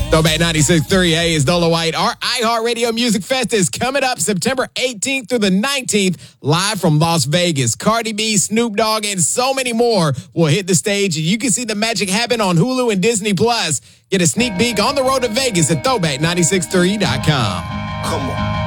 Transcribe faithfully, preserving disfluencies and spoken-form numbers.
Throwback ninety-six point three, hey, it's Dolo White. Our iHeartRadio Music Fest is coming up September eighteenth through the nineteenth, live from Las Vegas. Cardi B, Snoop Dogg, and so many more will hit the stage, and you can see the magic happen on Hulu and Disney Plus. Get a sneak peek on the road to Vegas at throwback nine six three dot com. Come on.